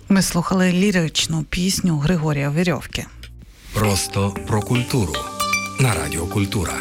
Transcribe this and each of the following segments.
Ми слухали ліричну пісню Григорія Верьовки. Просто про культуру на Радіо Культура.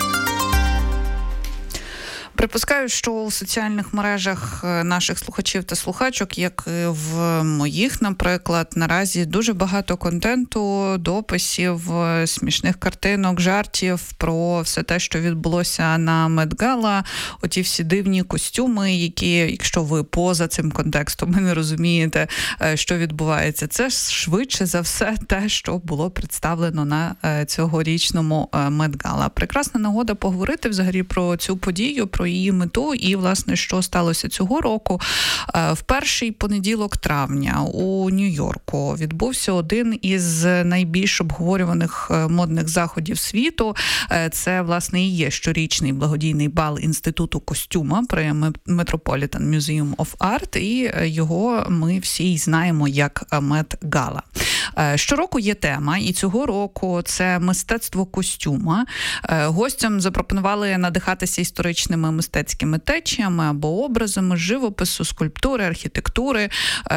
Припускаю, що у соціальних мережах наших слухачів та слухачок, як і в моїх, наприклад, наразі дуже багато контенту, дописів, смішних картинок, жартів про все те, що відбулося на Мет-Гала, оті всі дивні костюми, які, якщо ви поза цим контекстом, ви не розумієте, що відбувається. Це швидше за все те, що було представлено на цьогорічному Мет-Гала. Прекрасна нагода поговорити взагалі про цю подію, про її мету і, власне, що сталося цього року. В перший понеділок травня у Нью-Йорку відбувся один із найбільш обговорюваних модних заходів світу. Це, власне, і є щорічний благодійний бал Інституту костюма при Metropolitan Museum of Art, і його ми всі знаємо як Мет-Гала. Щороку є тема, і цього року це мистецтво костюма. Гостям запропонували надихатися історичними мистецькими течіями або образами живопису, скульптури, архітектури,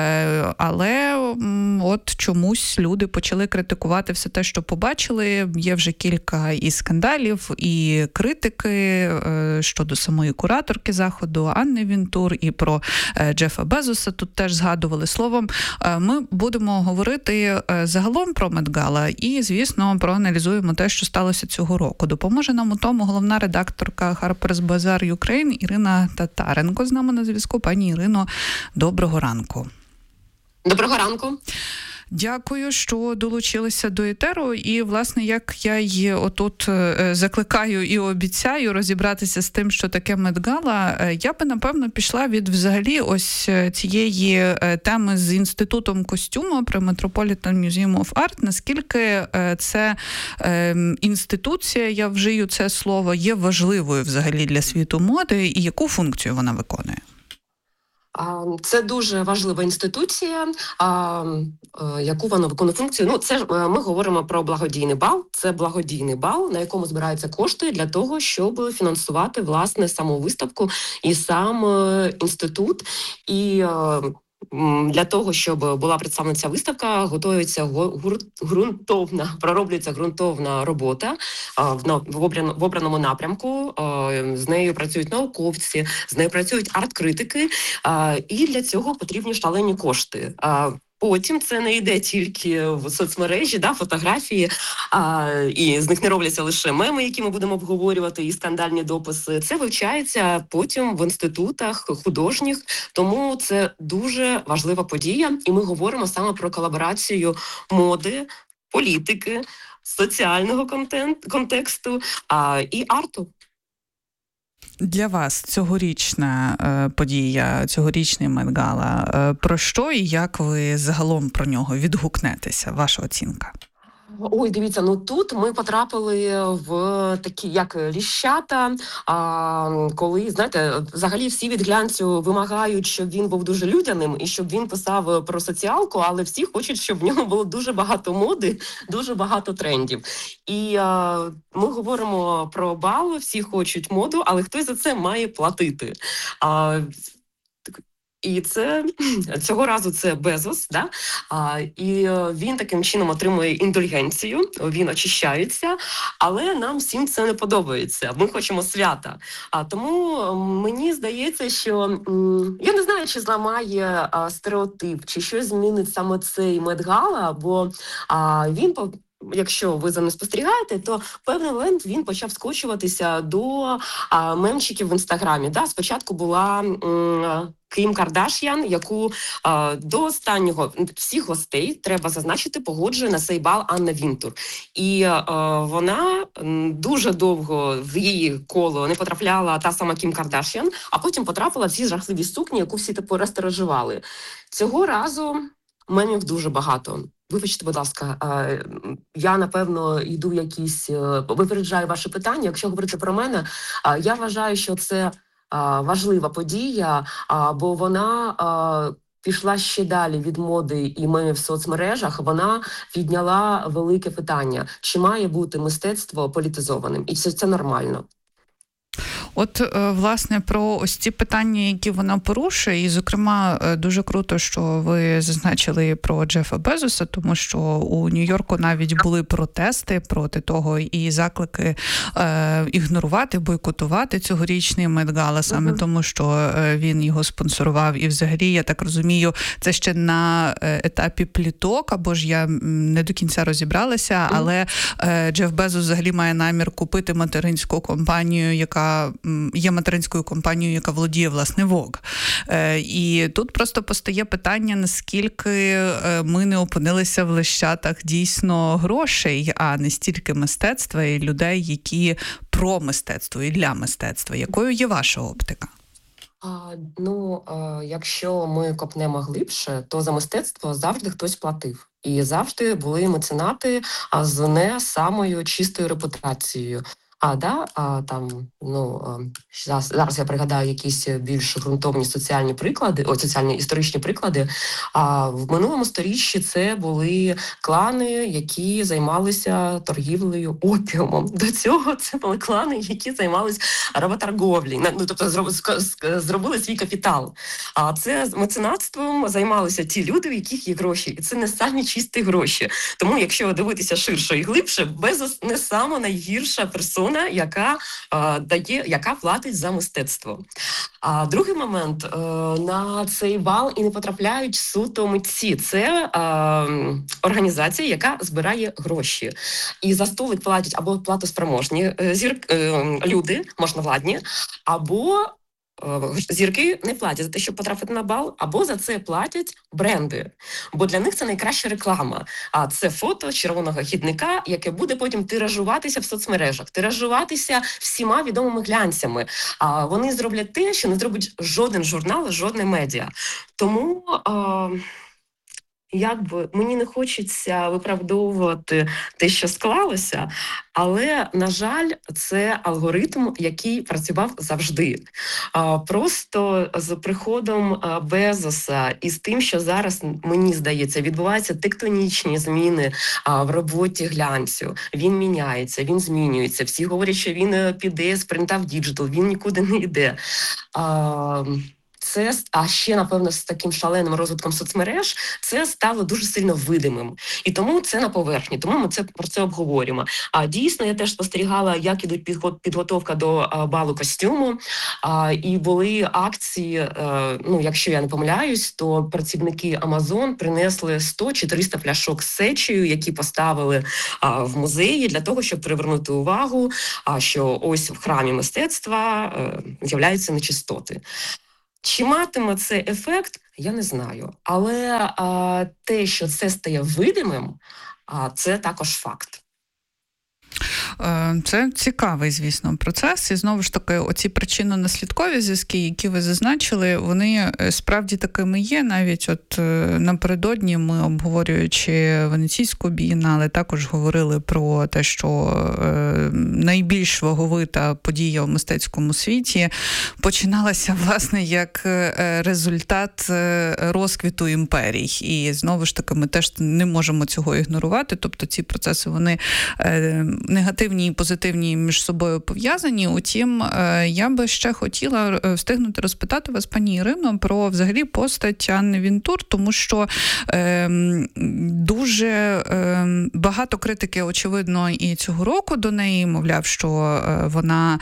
але от чомусь люди почали критикувати все те, що побачили. Є вже кілька і скандалів, і критики щодо самої кураторки заходу Анни Вінтур, і про Джефа Безоса тут теж згадували. Словом, ми будемо говорити загалом про Мет-Гала і, звісно, проаналізуємо те, що сталося цього року. Допоможе нам у тому головна редакторка Harper's Bazaar Ukraine Ірина Татаренко з нами на зв'язку. Пані Ірино, доброго ранку. Доброго ранку. Дякую, що долучилися до етеру. І, власне, як я й отут закликаю і обіцяю розібратися з тим, що таке Мет-Гала, я би, напевно, пішла від взагалі ось цієї теми з Інститутом костюму при Metropolitan Museum of Art. Наскільки це інституція, я вжию це слово, є важливою взагалі для світу моди і яку функцію вона виконує? Це дуже важлива інституція, яку вона виконує функцію. Ну, це ми говоримо про благодійний бал. Це благодійний бал, на якому збираються кошти для того, щоб фінансувати, власне, саму виставку і сам інститут. І для того, щоб була представлена ця виставка, готується пророблюється ґрунтовна робота в обраному напрямку. З нею працюють науковці, з нею працюють арт-критики, і для цього потрібні шалені кошти. Потім це не йде тільки в соцмережі, фотографії, і з них не робляться лише меми, які ми будемо обговорювати, і скандальні дописи. Це вивчається потім в інститутах художніх, тому це дуже важлива подія. І ми говоримо саме про колаборацію моди, політики, соціального контексту і арту. Для вас цьогорічна подія, цьогорічний Мет-Гала, про що і як ви загалом про нього відгукнетеся? Ваша оцінка? Ой, дивіться, тут ми потрапили в такі, як ліщата, коли, знаєте, взагалі всі від глянцю вимагають, щоб він був дуже людяним і щоб він писав про соціалку, але всі хочуть, щоб в нього було дуже багато моди, дуже багато трендів. І ми говоримо про бал, всі хочуть моду, але хтось за це має платити. І цього разу це Безос, і він таким чином отримує індульгенцію, він очищається, але нам всім це не подобається. Ми хочемо свята. Тому мені здається, що я не знаю, чи зламає стереотип, чи щось змінить саме цей Мет-Гала, бо він якщо ви за ним спостерігаєте, то в певний момент він почав скочуватися до мемчиків в Інстаграмі. Спочатку була Кім Кардаш'ян, яку до останнього всіх гостей, треба зазначити, погоджує на цей бал Анна Вінтур. І вона дуже довго в її коло не потрапляла та сама Кім Кардаш'ян, а потім потрапила в ці жахливі сукні, яку всі розтережували. Цього разу мемів дуже багато. Вибачте, будь ласка, я, напевно, йду в якісь... Випереджаю ваше питання. Якщо говорити про мене, я вважаю, що це важлива подія, бо вона пішла ще далі від моди і мемів в соцмережах. Вона підняла велике питання, чи має бути мистецтво політизованим. І це нормально. От, власне, про ось ці питання, які вона порушує, і, зокрема, дуже круто, що ви зазначили про Джефа Безоса, тому що у Нью-Йорку навіть були протести проти того і заклики ігнорувати, бойкотувати цьогорічний Мет-гала, саме тому, що він його спонсорував. І взагалі, я так розумію, це ще на етапі пліток, або ж я не до кінця розібралася, але Джеф Безос взагалі має намір купити материнську компанію, яка є материнською компанією, яка володіє, власне, Vogue. І тут просто постає питання, наскільки ми не опинилися в лещатах дійсно грошей, а не стільки мистецтва і людей, які про мистецтво і для мистецтва. Якою є ваша оптика? Якщо ми копнемо глибше, то за мистецтво завжди хтось платив. І завжди були меценати з не самою чистою репутацією. Зараз я пригадаю якісь більш ґрунтовні соціальні історичні приклади. В минулому сторіччі це були клани, які займалися торгівлею опіумом. До цього це були клани, які займалися работорговлею, тобто зробили свій капітал. А це меценатством займалися ті люди, в яких є гроші. І це не самі чисті гроші. Тому, якщо дивитися ширше і глибше, Безос не сама найгірша персона, яка платить за мистецтво. А другий момент, на цей бал і не потрапляють суто митці. Це організація, яка збирає гроші. І за столик платять або платоспроможні люди, можновладні, або зірки не платять за те, щоб потрапити на бал, або за це платять бренди. Бо для них це найкраща реклама. А це фото червоного хідника, яке буде потім тиражуватися в соцмережах, тиражуватися всіма відомими глянцями. А вони зроблять те, що не зробить жоден журнал, жодне медіа. Тому мені не хочеться виправдовувати те, що склалося, але, на жаль, це алгоритм, який працював завжди. Просто з приходом Безоса і з тим, що зараз, мені здається, відбуваються тектонічні зміни в роботі глянцю. Він міняється, він змінюється. Всі говорять, що він піде з принта в діджитал, він нікуди не йде. А ще, напевно, з таким шаленим розвитком соцмереж, це стало дуже сильно видимим. І тому це на поверхні, тому ми про це обговорюємо. А дійсно, я теж спостерігала, як ідуть підготовка до балу костюму. І були акції, якщо я не помиляюсь, то працівники Amazon принесли 100 чи 300 пляшок з сечею, які поставили в музеї для того, щоб привернути увагу, що ось в храмі мистецтва з'являються нечистоти. Чи матиме це ефект, я не знаю. Але те, що це стає видимим, це також факт. Це цікавий, звісно, процес. І знову ж таки, оці причинно-наслідкові зв'язки, які ви зазначили, вони справді такими є. Навіть от напередодні ми, обговорюючи Венеційську бієнале, також говорили про те, що найбільш ваговита подія в мистецькому світі починалася, власне, як результат розквіту імперій. І знову ж таки, ми теж не можемо цього ігнорувати. Тобто ці процеси, вони негативні і позитивні між собою пов'язані. Утім, я би ще хотіла встигнути розпитати вас, пані Ірино, про взагалі постать Анни Вінтур, тому що дуже багато критики, очевидно, і цього року до неї, мовляв, що вона,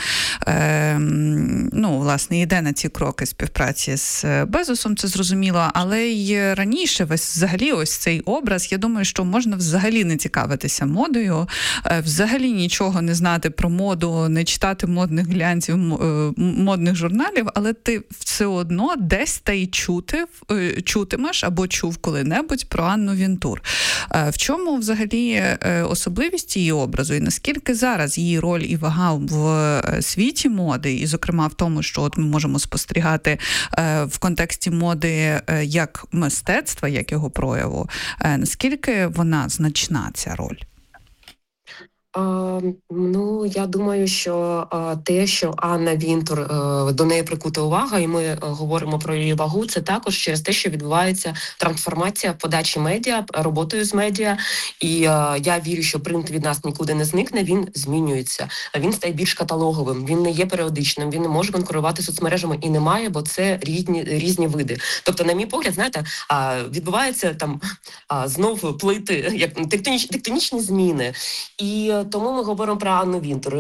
власне, йде на ці кроки співпраці з Безосом, це зрозуміло, але й раніше взагалі ось цей образ, я думаю, що можна взагалі не цікавитися модою, взагалі нічого не знати про моду, не читати модних глянців, модних журналів, але ти все одно десь та й чутимеш або чув коли-небудь про Анну Вінтур. В чому взагалі особливість її образу і наскільки зараз її роль і вага в світі моди, і зокрема в тому, що от ми можемо спостерігати в контексті моди як мистецтва, як його прояву, наскільки вона значна, ця роль? Ну, я думаю, що те, що Анна Вінтур, до неї прикута увага, і ми говоримо про її вагу, це також через те, що відбувається трансформація подачі медіа, роботою з медіа. І я вірю, що принт від нас нікуди не зникне, він змінюється. Він стає більш каталоговим, він не є періодичним, він не може конкурувати з соцмережами і не має, бо це різні види. Тобто, на мій погляд, знаєте, відбувається там знову плити, як тектонічні зміни. І тому ми говоримо про Анну Вінтур.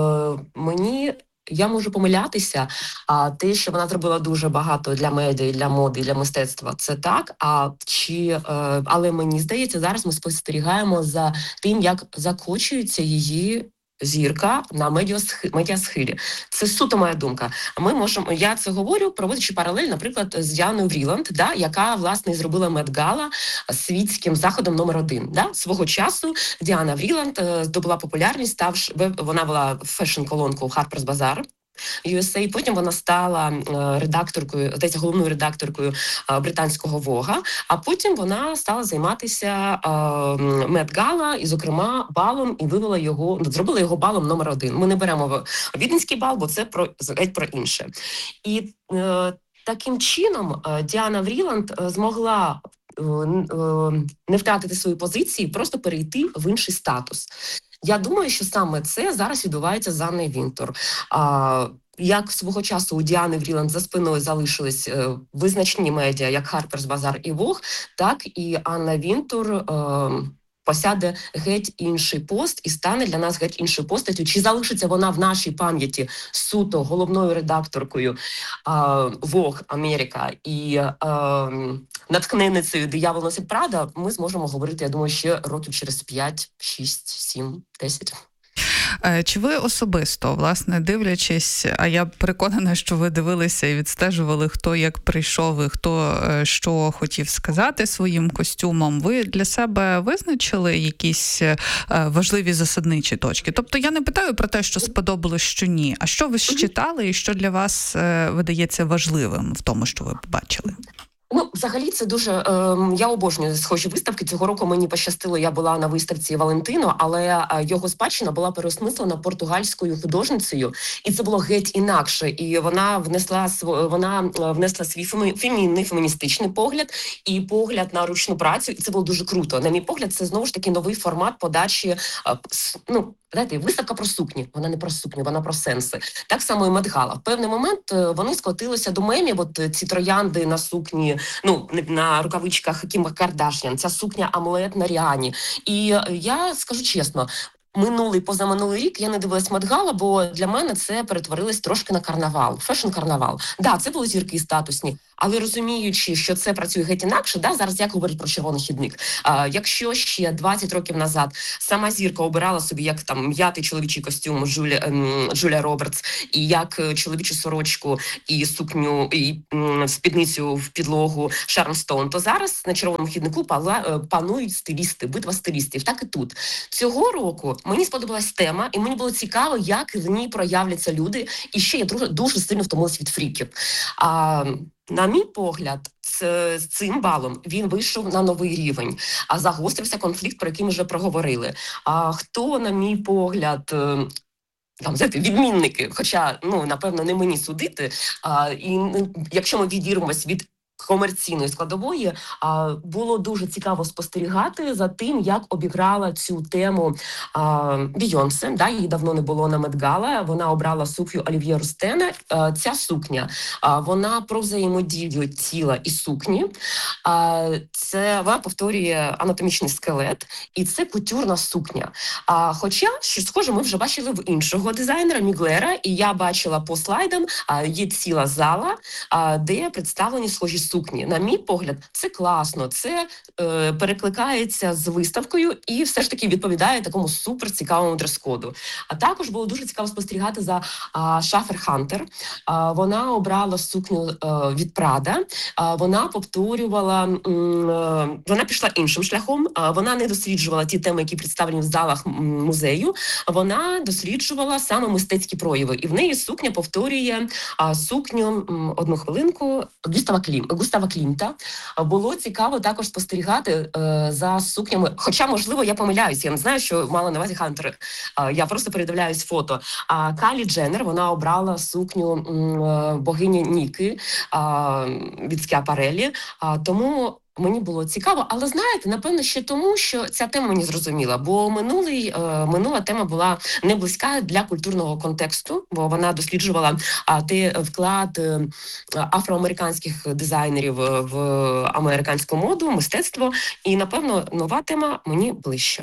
Я можу помилятися, те, що вона зробила дуже багато для медіа, для моди, для мистецтва, це так. Але мені здається, зараз ми спостерігаємо за тим, як закочується її зірка на медіасхилі. Це суто моя думка. Я це говорю, проводячи паралель, наприклад, з Діаною Вріланд, яка, власне, зробила Мет-гала світським заходом номер 1. Свого часу Діана Вріланд здобула популярність, вона була фешн-колонкою Harper's Bazaar, USA, потім вона стала головною редакторкою британського Вога, а потім вона стала займатися Мет-гала і, зокрема, балом, і зробила його балом номер 1. Ми не беремо Віденський бал, бо це геть про інше. І таким чином Діана Вріланд змогла не втратити свої позиції, просто перейти в інший статус. Я думаю, що саме це зараз відбувається з Анною Вінтур. Як свого часу у Діани Вріланд за спиною залишились визначні медіа, як Harper's Bazaar і Vogue, так і Анна Вінтур посяде геть інший пост і стане для нас геть іншою постаттю. Чи залишиться вона в нашій пам'яті суто головною редакторкою Vogue Америка і натхненницею «Диявол носить Прада», ми зможемо говорити, я думаю, ще років через 5, 6, 7, 10. Чи ви особисто, власне, дивлячись, а я переконана, що ви дивилися і відстежували, хто як прийшов і хто що хотів сказати своїм костюмом, ви для себе визначили якісь важливі засадничі точки? Тобто я не питаю про те, що сподобалось, що ні, а що ви считали і що для вас видається важливим в тому, що ви побачили? Взагалі, це дуже... я обожнюю схожі виставки. Цього року мені пощастило, я була на виставці Валентино, але його спадщина була переосмислена португальською художницею, і це було геть інакше. І вона внесла свій феміністичний погляд і погляд на ручну працю, і це було дуже круто. На мій погляд, це знову ж таки новий формат подачі, знаєте, виставка про сукні, вона не про сукню, вона про сенси. Так само і Мет-гала. В певний момент вони скотилися до мемів, ці троянди на сукні, на рукавичках Кім Кардаш'ян, ця сукня амулет на Ріані. І я скажу чесно, позаминулий рік я не дивилась Мет-гала, бо для мене це перетворилось трошки на карнавал, фешн-карнавал. Це були зірки статусні, але розуміючи, що це працює геть інакше, зараз як говорять про червоний хідник. Якщо ще 20 років назад сама зірка обирала собі як там м'ятий чоловічий костюм Джулія Робертс, і як чоловічу сорочку, і сукню, і спідницю в підлогу Шарон Стоун, то зараз на червоному хіднику панують стилісти, битва стилістів. Так і тут. Цього року мені сподобалась тема, і мені було цікаво, як в ній проявляться люди, і ще я дуже сильно втомилась від фріків. На мій погляд, з цим балом він вийшов на новий рівень, загострився конфлікт, про який ми вже проговорили. Хто, на мій погляд, відмінники, хоча, напевно, не мені судити, і якщо ми відірвемось від комерційної складової, було дуже цікаво спостерігати за тим, як обіграла цю тему Бійонсе. Її давно не було на Мет-гала. Вона обрала сукню Олів'є Рустена. Ця сукня, вона про взаємодію тіла і сукні. Вона повторює анатомічний скелет, і це кутюрна сукня. Хоча, що схоже, ми вже бачили в іншого дизайнера, Міглера, і я бачила по слайдам, є ціла зала, де представлені схожі сукні. На мій погляд, це класно, це перекликається з виставкою і все ж таки відповідає такому суперцікавому дрес-коду. А також було дуже цікаво спостерігати за Шафер Хантер. Вона обрала сукню від Прада, вона повторювала вона пішла іншим шляхом. Вона не досліджувала ті теми, які представлені в залах музею. Вона досліджувала саме мистецькі прояви. І в неї сукня повторює сукню, одну хвилинку, Густава Клімта. Було цікаво також спостерігати за сукнями. Хоча, можливо, я помиляюсь. Я не знаю, що мала на увазі Хантер. Я просто передивляюсь фото. Кайлі Дженнер, вона обрала сукню богині Ніки від Скіапареллі. Тому мені було цікаво, але знаєте, напевно, ще тому, що ця тема мені зрозуміла, бо минула тема була не близька для культурного контексту, бо вона досліджувала вклад афроамериканських дизайнерів в американську моду, мистецтво, і, напевно, нова тема мені ближче.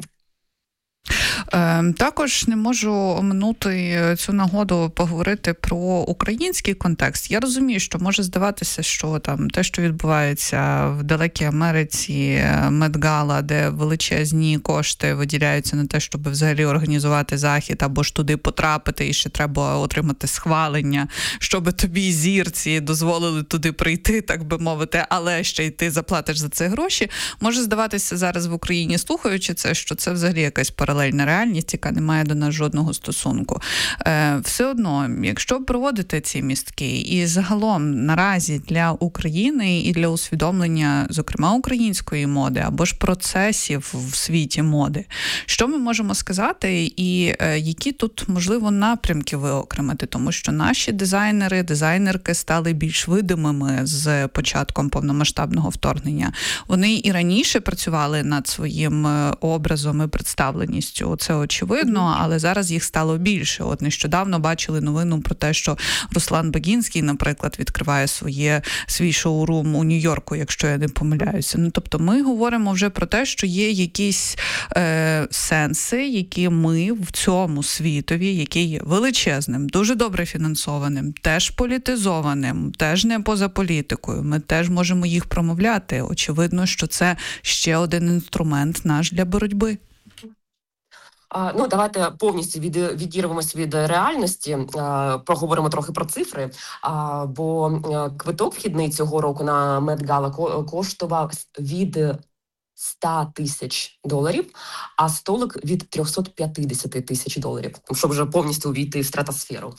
Також не можу оминути цю нагоду поговорити про український контекст. Я розумію, що може здаватися, що там те, що відбувається в далекій Америці, Мет-гала, де величезні кошти виділяються на те, щоб взагалі організувати захід, або ж туди потрапити, і ще треба отримати схвалення, щоб тобі зірці дозволили туди прийти, так би мовити, але ще й ти заплатиш за це гроші. Може здаватися зараз в Україні, слухаючи це, що це взагалі якась паралельна реальність, яка не має до нас жодного стосунку. Все одно, якщо проводити ці містки, і загалом наразі для України і для усвідомлення, зокрема, української моди, або ж процесів в світі моди, що ми можемо сказати і які тут, можливо, напрямки виокремити? Тому що наші дизайнери, дизайнерки стали більш видимими з початком повномасштабного вторгнення. Вони і раніше працювали над своїм образом і представленістю, це очевидно, але зараз їх стало більше. От нещодавно бачили новину про те, що Руслан Багінський, наприклад, відкриває свій шоурум у Нью-Йорку, якщо я не помиляюся. Ну, тобто ми говоримо вже про те, що є якісь сенси, які ми в цьому світові, який є величезним, дуже добре фінансованим, теж політизованим, теж не поза політикою, ми теж можемо їх промовляти. Очевидно, що це ще один інструмент наш для боротьби. Давайте повністю відірвемося від реальності, поговоримо трохи про цифри, бо квиток вхідний цього року на Мет-гала коштував від $100,000, а столик від $350,000, щоб вже повністю увійти в стратосферу.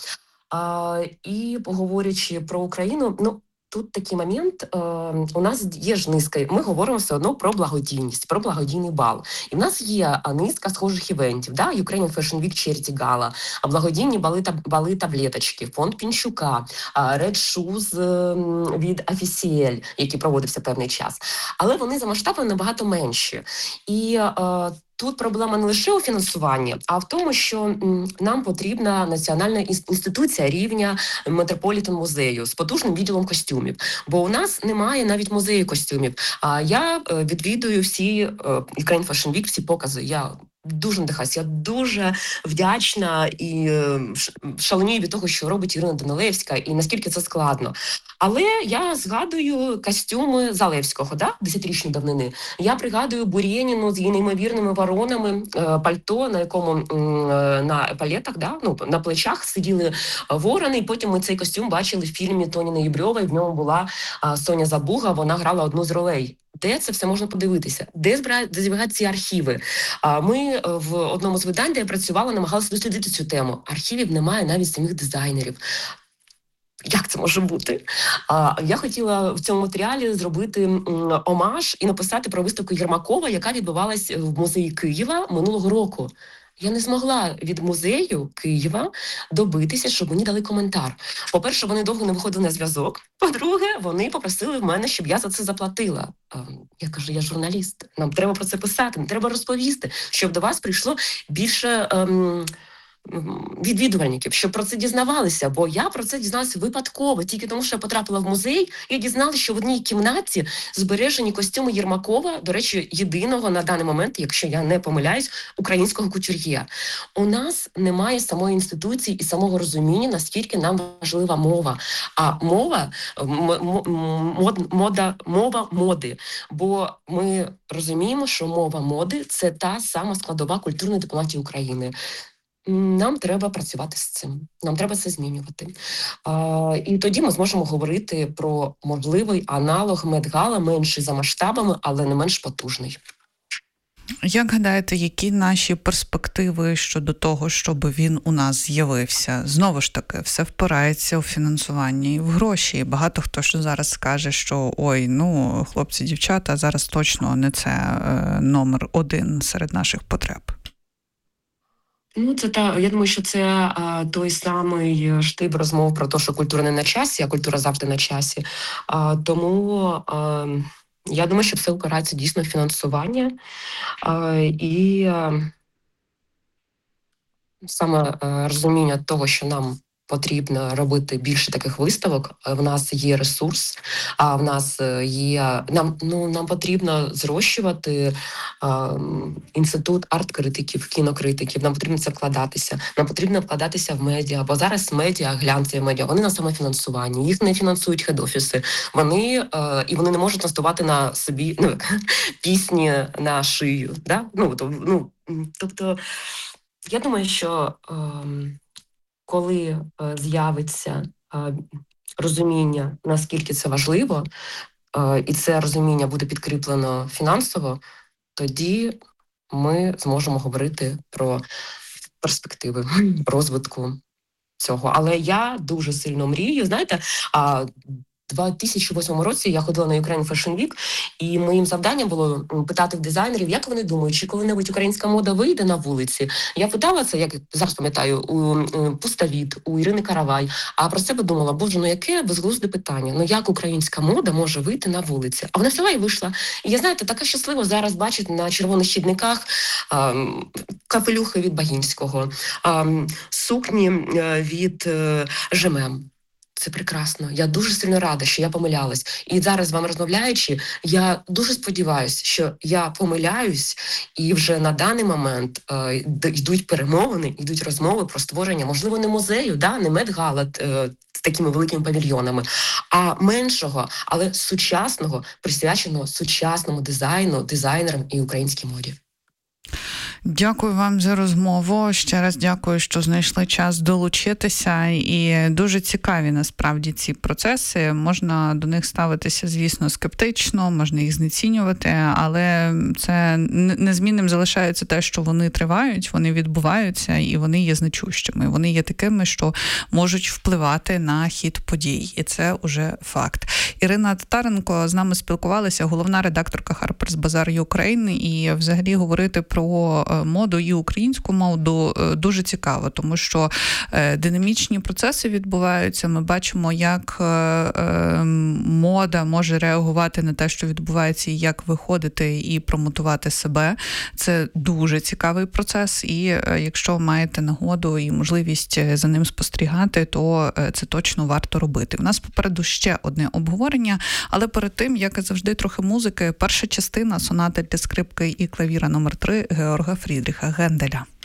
І поговорячи про Україну, тут такий момент, у нас є ж низка, ми говоримо все одно про благодійність, про благодійний бал. І в нас є низка схожих івентів, Ukrainian Fashion Week Charity Gala, благодійні бали таблеточки, фонд Пінчука, Red Shoes від Officiel, який проводився певний час. Але вони за масштабом набагато менші. І тут проблема не лише у фінансуванні, а в тому, що нам потрібна національна інституція рівня Метрополітен-музею з потужним відділом костюмів. Бо у нас немає навіть музею костюмів. Я відвідую всі Ukrainian Fashion Week, всі покази. Я дуже надихаюсь, я дуже вдячна і шаленію від того, що робить Ірина Данилевська, і наскільки це складно. Але я згадую костюми Залевського, 10-річної давнини. Я пригадую Бурєніну з її неймовірними воронами, пальто, на якому на палетах, на плечах сиділи ворони, і потім ми цей костюм бачили в фільмі Тоні Неїбрьової, в ньому була Соня Забуга, вона грала одну з ролей. Де це все можна подивитися? Де зберігають ці архіви? Ми в одному з видань, де я працювала, намагалися дослідити цю тему. Архівів немає навіть самих дизайнерів. Як це може бути? Я хотіла в цьому матеріалі зробити омаж і написати про виставку Єрмакова, яка відбувалась в музеї Києва минулого року. Я не змогла від музею Києва добитися, щоб мені дали коментар. По-перше, вони довго не виходили на зв'язок. По-друге, вони попросили в мене, щоб я за це заплатила. Я кажу, я журналіст, нам треба про це писати, нам треба розповісти, щоб до вас прийшло більше відвідувальників, щоб про це дізнавалися, бо я про це дізналася випадково, тільки тому, що я потрапила в музей, і дізналася, що в одній кімнаті збережені костюми Єрмакова, до речі, єдиного на даний момент, якщо я не помиляюсь, українського кутюр'є. У нас немає самої інституції і самого розуміння, наскільки нам важлива мова. А мова моди, бо ми розуміємо, що мова моди – це та сама складова культурної дипломатії України. нам треба працювати з цим, нам треба це змінювати. І тоді ми зможемо говорити про можливий аналог Met-Gala, менший за масштабами, але не менш потужний. Як гадаєте, які наші перспективи щодо того, щоб він у нас з'явився? Знову ж таки, все впирається у фінансування і в гроші. І багато хто ж зараз скаже, що ой, ну, хлопці, дівчата, зараз точно не це номер один серед наших потреб. Ну, я думаю, що це той самий штиб розмов про те, що культура не на часі, а культура завжди на часі. Тому я думаю, що все опирається дійсно в фінансування. І саме розуміння того, що нам потрібно робити більше таких виставок. В нас є ресурс, а в нас є нам потрібно зрощувати інститут арт-критиків, кінокритиків. Нам потрібно це вкладатися. Нам потрібно вкладатися в медіа, бо зараз медіа, глянцеві медіа, вони на самофінансуванні. Їх не фінансують хед-офіси. Вони не можуть наставати на собі пісні на шию. Да? Тобто, я думаю, що коли з'явиться розуміння, наскільки це важливо, і це розуміння буде підкріплено фінансово, тоді ми зможемо говорити про перспективи розвитку цього. Але я дуже сильно мрію, знаєте, у 2008 році я ходила на Ukraine Fashion Week, і моїм завданням було питати в дизайнерів, як вони думають, чи коли-небудь українська мода вийде на вулиці. Я питала це, як зараз пам'ятаю, у Пустовіт, у Ірини Каравай, а про себе думала, боже, яке безглузде питання, як українська мода може вийти на вулиці? А вона взяла і вийшла. І я, знаєте, така щаслива зараз бачити на червоних щідниках капелюхи від Багінського, сукні від ЖММ. Це прекрасно. Я дуже сильно рада, що я помилялась. І зараз з вами розмовляючи, я дуже сподіваюся, що я помиляюсь, і вже на даний момент йдуть перемовини, йдуть розмови про створення, можливо, не музею, не Met-Gala з такими великими павільйонами, а меншого, але сучасного, присвяченого сучасному дизайну, дизайнерам і українській моді. Дякую вам за розмову. Ще раз дякую, що знайшли час долучитися. І дуже цікаві, насправді, ці процеси. Можна до них ставитися, звісно, скептично, можна їх знецінювати, але це незмінним залишається те, що вони тривають, вони відбуваються і вони є значущими. Вони є такими, що можуть впливати на хід подій. І це уже факт. Ірина Татаренко з нами спілкувалася, головна редакторка Harper's Bazaar Ukraine, і взагалі говорити про моду і українську моду дуже цікаво, тому що динамічні процеси відбуваються. Ми бачимо, як мода може реагувати на те, що відбувається, і як виходити і промотувати себе. Це дуже цікавий процес, і якщо маєте нагоду і можливість за ним спостерігати, то це точно варто робити. У нас попереду ще одне обговорення, але перед тим, як і завжди, трохи музики. Перша частина сонати для скрипки і клавіра номер 3 Георга Фрідріха Генделя.